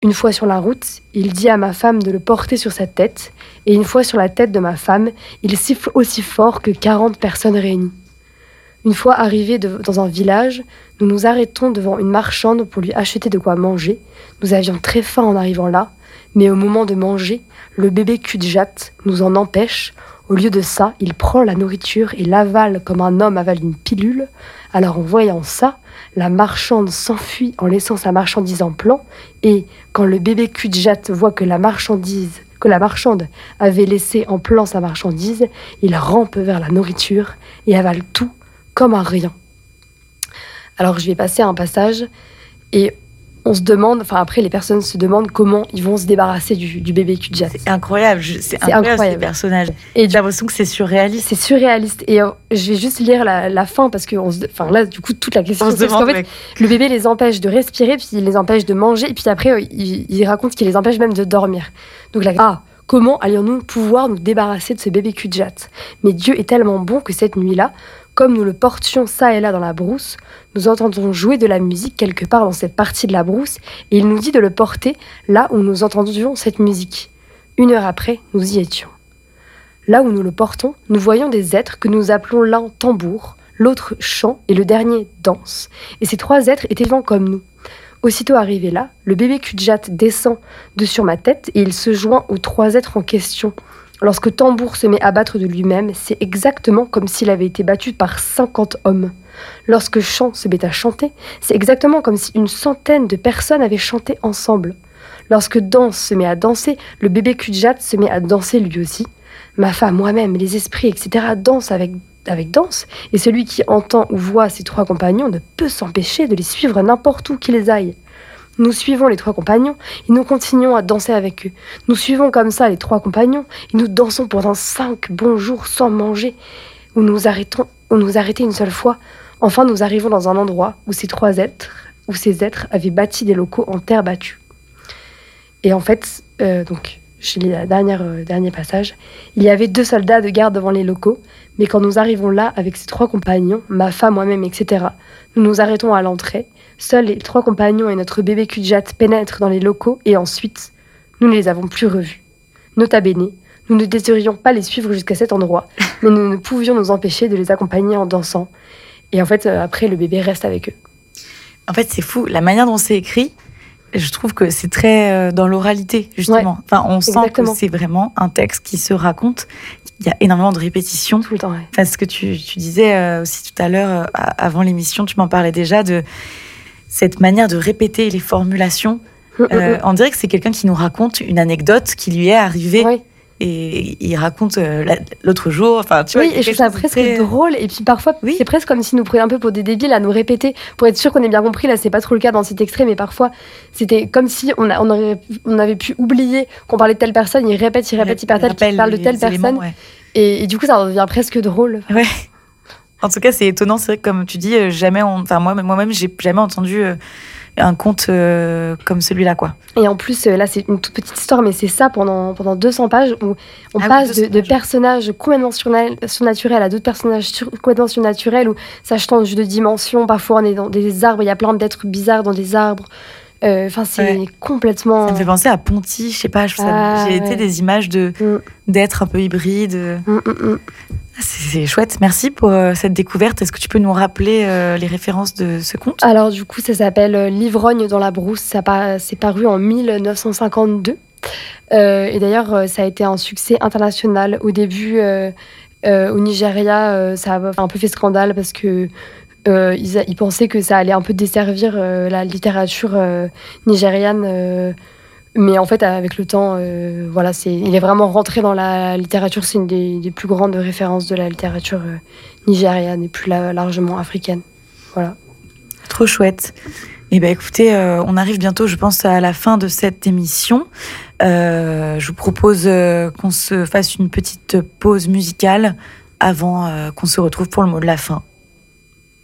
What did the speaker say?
Une fois sur la route, il dit à ma femme de le porter sur sa tête, et une fois sur la tête de ma femme, il siffle aussi fort que 40 personnes réunies. Une fois arrivés dans un village, nous nous arrêtons devant une marchande pour lui acheter de quoi manger. Nous avions très faim en arrivant là, mais au moment de manger, le bébé cul-de-jatte nous en empêche. Au lieu de ça, il prend la nourriture et l'avale comme un homme avale une pilule. Alors en voyant ça, la marchande s'enfuit en laissant sa marchandise en plan, et quand le bébé cul-de-jatte voit que la marchande avait laissé en plan sa marchandise, il rampe vers la nourriture et avale tout comme un rien. Alors je vais passer à un passage et on se demande, après les personnes se demandent comment ils vont se débarrasser du bébé cul-de-jatte. C'est incroyable, c'est incroyable ces personnages. Et j'ai l'impression que c'est surréaliste. C'est surréaliste. Et je vais juste lire la fin parce que là, du coup, toute la question, c'est qu'en fait, le bébé les empêche de respirer, puis il les empêche de manger, et puis après, il raconte qu'il les empêche même de dormir. Donc comment allions-nous pouvoir nous débarrasser de ce bébé cul-de-jatte ? Mais Dieu est tellement bon que cette nuit-là, comme nous le portions ça et là dans la brousse, nous entendons jouer de la musique quelque part dans cette partie de la brousse, et il nous dit de le porter là où nous entendions cette musique. 1 heure après, nous y étions. Là où nous le portons, nous voyons des êtres que nous appelons l'un tambour, l'autre chant et le dernier danse. Et ces 3 êtres étaient vivants comme nous. Aussitôt arrivé là, le bébé cul-de-jatte descend de sur ma tête et il se joint aux 3 êtres en question. Lorsque Tambour se met à battre de lui-même, c'est exactement comme s'il avait été battu par 50 hommes. Lorsque Chant se met à chanter, c'est exactement comme si une centaine de personnes avaient chanté ensemble. Lorsque Danse se met à danser, le bébé cul-de-jatte se met à danser lui aussi. Ma femme, moi-même, les esprits, etc. dansent avec danse, et celui qui entend ou voit ses 3 compagnons ne peut s'empêcher de les suivre n'importe où qu'ils aillent. Nous suivons les 3 compagnons et nous continuons à danser avec eux. Nous suivons comme ça les 3 compagnons et nous dansons pendant 5 bons jours sans manger, où nous arrêter une seule fois. Enfin, nous arrivons dans un endroit où ces êtres avaient bâti des locaux en terre battue. Et en fait, je lis le dernier passage. Il y avait 2 soldats de garde devant les locaux, mais quand nous arrivons là avec ces 3 compagnons, ma femme, moi-même, etc., nous nous arrêtons à l'entrée. Seuls les 3 compagnons et notre bébé cul-de-jatte pénètrent dans les locaux et ensuite, nous ne les avons plus revus. Nota bene, nous ne désirions pas les suivre jusqu'à cet endroit, mais nous ne pouvions nous empêcher de les accompagner en dansant. Et en fait, après, le bébé reste avec eux. En fait, c'est fou. La manière dont c'est écrit, je trouve que c'est très dans l'oralité, justement. Ouais, on sent que c'est vraiment un texte qui se raconte. Il y a énormément de répétitions. Tout le temps, ouais. Enfin, ce que tu disais aussi tout à l'heure, avant l'émission, tu m'en parlais déjà de cette manière de répéter les formulations. On dirait que c'est quelqu'un qui nous raconte une anecdote qui lui est arrivée. Oui. Et il raconte l'autre jour. Tu vois, et je trouve ça presque drôle. Et puis parfois, c'est presque comme s'il nous prenait un peu pour des débiles à nous répéter pour être sûr qu'on ait bien compris. Là, c'est pas trop le cas dans cet extrait, mais parfois, c'était comme si on avait pu oublier qu'on parlait de telle personne. Il répète, il parle de telle personne. Ouais. Et du coup, ça devient presque drôle. Ouais. En tout cas, c'est étonnant. C'est vrai que, comme tu dis, moi-même, j'ai jamais entendu un conte comme celui-là, quoi. Et en plus, là, c'est une toute petite histoire, mais c'est ça pendant 200 pages où on passe de personnages complètement surnaturels à d'autres personnages complètement surnaturels, où ça change de dimension. Parfois, on est dans des arbres, il y a plein d'êtres bizarres dans des arbres. C'est complètement... Ça me fait penser à Ponty, je sais pas, j'ai été des images d'êtres un peu hybrides. C'est chouette, merci pour cette découverte. Est-ce que tu peux nous rappeler les références de ce conte ? Alors du coup, ça s'appelle L'ivrogne dans la brousse, c'est paru en 1952. Et d'ailleurs, ça a été un succès international. Au début, au Nigeria, ça a un peu fait scandale parce que ils pensaient que ça allait un peu desservir la littérature nigériane, mais en fait avec le temps il est vraiment rentré dans la littérature. C'est une des plus grandes références de la littérature nigériane et plus largement africaine. Voilà. Trop chouette. Et écoutez, on arrive bientôt, je pense, à la fin de cette émission. Je vous propose qu'on se fasse une petite pause musicale avant qu'on se retrouve pour le mot de la fin.